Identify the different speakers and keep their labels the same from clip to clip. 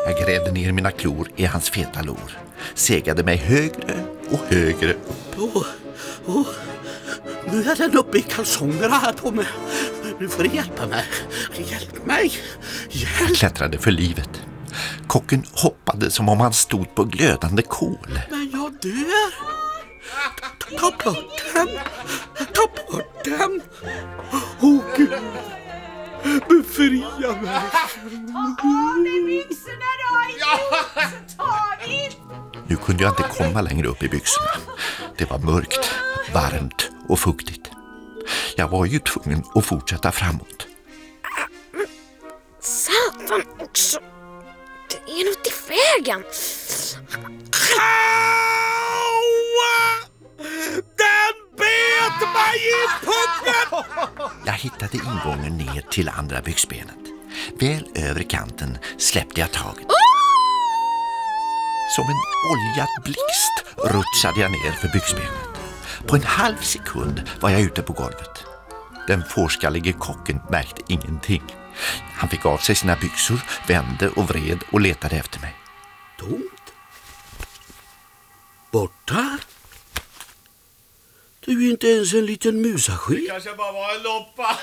Speaker 1: Jag grävde ner mina klor i hans feta lår, segade mig högre och högre upp.
Speaker 2: Nu är den uppe i kalsongerna här på mig. Nu får du hjälpa mig. Hjälp mig.
Speaker 1: Jag klättrade för livet. Kocken hoppade som om han stod på glödande kol.
Speaker 2: Men jag dör. Ta bort den. Ta bort den. Gud. Befria mig.
Speaker 3: Ta av dig byxorna då. Tagit.
Speaker 1: Nu kunde jag inte komma längre upp i byxorna. Det var mörkt, varmt och fuktigt. Jag var ju tvungen att fortsätta framåt.
Speaker 3: Satan också. Det är något i vägen.
Speaker 2: Den bet mig i pungen!
Speaker 1: Jag hittade ingången ner till andra byxbenet. Väl över kanten släppte jag taget. Som en oljad blixt rutschade jag ner för byxbenet. På en halv sekund var jag ute på golvet. Den fårskallige kocken märkte ingenting. Han fick av sig sina byxor, vände och vred och letade efter mig.
Speaker 2: Tomt. Borta. Du är inte ens en liten musasky.
Speaker 4: Det kanske bara var en loppa.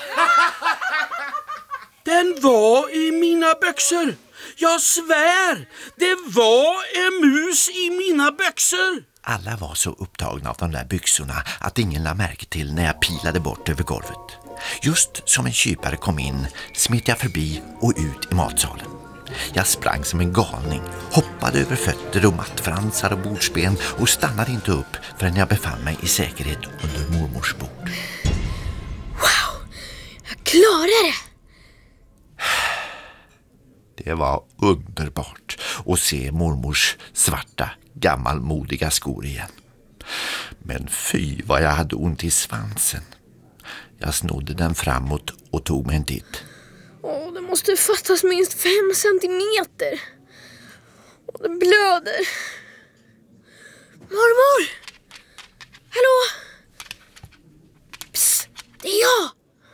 Speaker 2: Den var i mina byxor. Jag svär. Det var en mus i mina byxor.
Speaker 1: Alla var så upptagna av de där byxorna att ingen lade märke till när jag pilade bort över golvet. Just som en kypare kom in smet jag förbi och ut i matsalen. Jag sprang som en galning, hoppade över fötter och mattfransar och bordsben och stannade inte upp förrän jag befann mig i säkerhet under mormors bord.
Speaker 3: Wow, jag klarade det!
Speaker 1: Det var underbart att se mormors svarta, gammalmodiga skor igen. Men fy vad jag hade ont i svansen. Jag snodde den framåt och tog mig en titt.
Speaker 3: Det måste fattas minst 5 centimeter. Och den blöder. Mormor! Hallå? Psst, det är jag!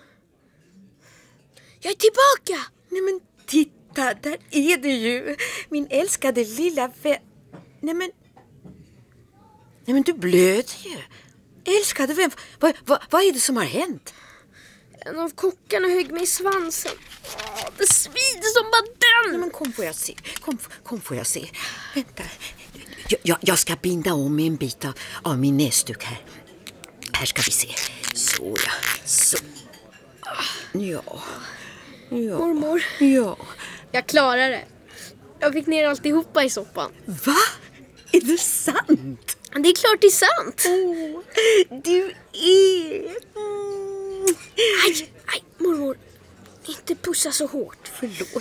Speaker 3: Jag är tillbaka!
Speaker 5: Nej men titta, där är du ju. Min älskade lilla vän. Nej men du blöder ju. Älskade vän. Vad är det som har hänt?
Speaker 3: En av kockarna högg mig i svansen. Det svider som bara den.
Speaker 5: Nej, men kom får jag se. Kom får jag se. Vänta. Jag ska binda om med en bit av min näsduk här. Här ska vi se. Så ja. Så. Ja.
Speaker 3: Mormor.
Speaker 5: Ja.
Speaker 3: Jag klarar det. Jag fick ner alltihopa i soppan.
Speaker 5: Va? Är det sant?
Speaker 3: Det är klart det är sant.
Speaker 5: Du är...
Speaker 3: Aj, mormor. Inte pussa så hårt.
Speaker 5: Förlåt.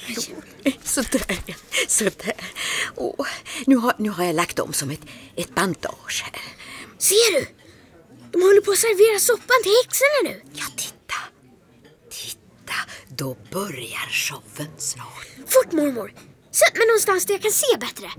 Speaker 5: Sådär. Nu har jag lagt om som ett bandage här.
Speaker 3: Ser du? De håller på att servera soppan till häxorna nu.
Speaker 5: Ja, titta. Då börjar showen snart.
Speaker 3: Fort, mormor. Sätt mig någonstans där jag kan se bättre.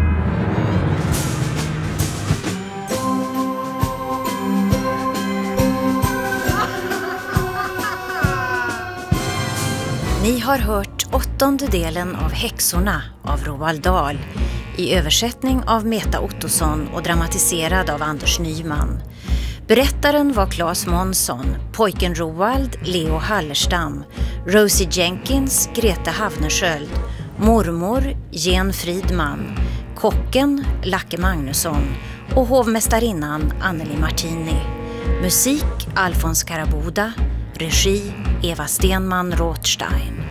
Speaker 6: Ni har hört 8:e delen av Häxorna av Roald Dahl i översättning av Meta Ottosson och dramatiserad av Anders Nyman. Berättaren var Claes Månsson, pojken Roald, Leo Hallerstam, Rosie Jenkins, Grete Havnersköld, mormor, Jen Fridman, kocken, Lacke Magnusson och hovmästarinnan Anneli Martini. Musik, Alfons Karaboda, regi, Eva Stenman Rothstein.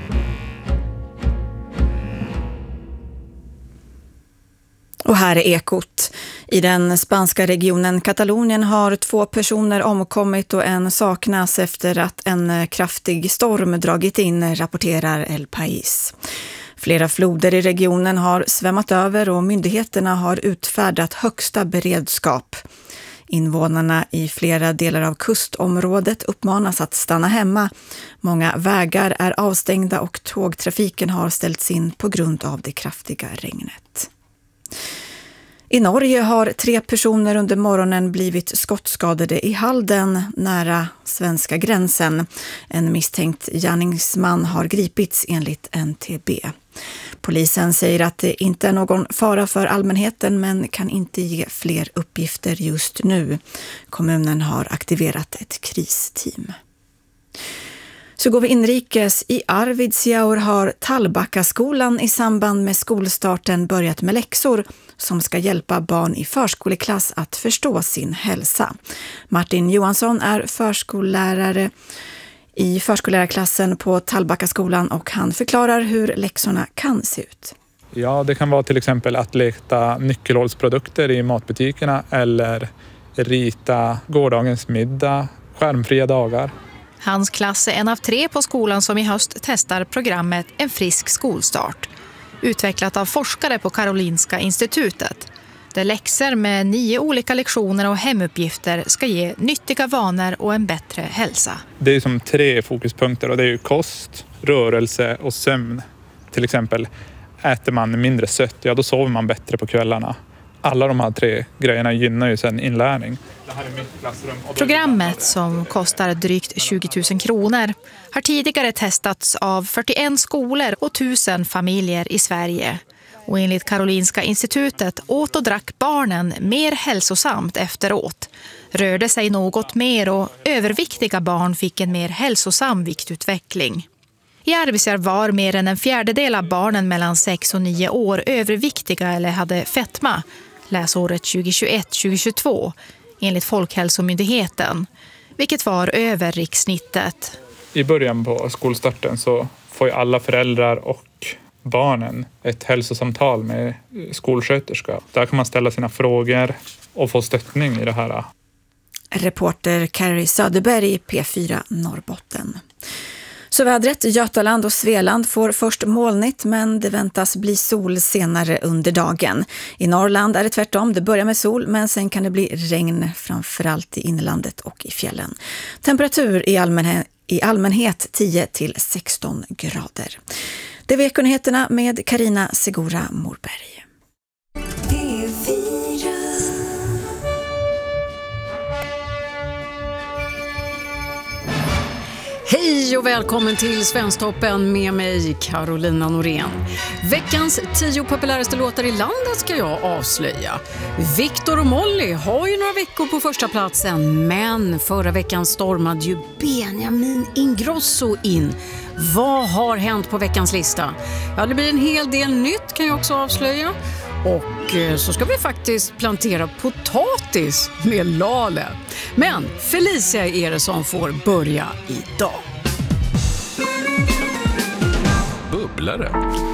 Speaker 7: Och här är Ekot. I den spanska regionen Katalonien har 2 personer omkommit och en saknas efter att en kraftig storm dragit in, rapporterar El País. Flera floder i regionen har svämmat över och myndigheterna har utfärdat högsta beredskap. Invånarna i flera delar av kustområdet uppmanas att stanna hemma. Många vägar är avstängda och tågtrafiken har ställts in på grund av det kraftiga regnet. I Norge har 3 personer under morgonen blivit skottskadade i Halden nära svenska gränsen. En misstänkt gärningsman har gripits enligt NTB. Polisen säger att det inte är någon fara för allmänheten men kan inte ge fler uppgifter just nu. Kommunen har aktiverat ett kristeam. Så går vi inrikes. I Arvidsjaur har Tallbackaskolan i samband med skolstarten börjat med läxor som ska hjälpa barn i förskoleklass att förstå sin hälsa. Martin Johansson är förskollärare i förskollärarklassen på Tallbackaskolan och han förklarar hur läxorna kan se ut.
Speaker 4: Ja, det kan vara till exempel att leta nyckelhålsprodukter i matbutikerna eller rita gårdagens middag, skärmfria dagar.
Speaker 8: Hans klass är en av 3 på skolan som i höst testar programmet En frisk skolstart. Utvecklat av forskare på Karolinska institutet. Där läxor med 9 olika lektioner och hemuppgifter ska ge nyttiga vanor och en bättre hälsa.
Speaker 4: Det är som 3 fokuspunkter och det är ju kost, rörelse och sömn. Till exempel äter man mindre sött, ja då sover man bättre på kvällarna. Alla de här 3 grejerna gynnar ju sedan inlärning. Det här är mitt klassrum.
Speaker 8: Programmet som kostar drygt 20 000 kronor har tidigare testats av 41 skolor och 1000 familjer i Sverige. Och enligt Karolinska institutet åt och drack barnen mer hälsosamt efteråt. Rörde sig något mer och överviktiga barn fick en mer hälsosam viktutveckling. I Arvidsjaur var mer än en fjärdedel av barnen mellan 6 och 9 år överviktiga eller hade fetma läsåret 2021-2022 enligt Folkhälsomyndigheten, vilket var över rikssnittet.
Speaker 4: I början på skolstarten så får ju alla föräldrar och barnen ett hälsosamtal med skolsköterska. Där kan man ställa sina frågor och få stöttning i det här.
Speaker 7: Reporter Carrie Söderberg, P4 Norrbotten. Så vädret, Götaland och Svealand får först molnigt men det väntas bli sol senare under dagen. I Norrland är det tvärtom, det börjar med sol men sen kan det bli regn framförallt i inlandet och i fjällen. Temperatur i allmänhet 10-16 grader. Det är vekonheterna med Carina Segura Morberg.
Speaker 9: Hej och välkommen till Svensktoppen med mig, Carolina Norén. Veckans 10 populäraste låtar i landet ska jag avslöja. Victor och Molly har ju några veckor på första platsen, men förra veckan stormade ju Benjamin Ingrosso in. Vad har hänt på veckans lista? Ja, det blir en hel del nytt kan jag också avslöja. Och så ska vi faktiskt plantera potatis med Lale. Men Felicia är det som får börja idag.
Speaker 10: Bubblare.